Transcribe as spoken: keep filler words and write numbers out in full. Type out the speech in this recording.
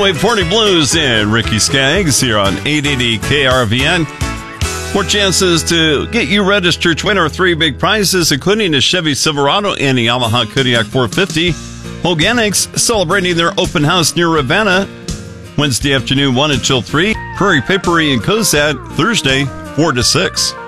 Highway forty Blues and Ricky Skaggs here on eight eighty K R V N. More chances to get you registered to win our three big prizes, including a Chevy Silverado and a Yamaha Kodiak four fifty. Organics celebrating their open house near Ravenna Wednesday afternoon one until three. Prairie Papery and Cozad Thursday four to six.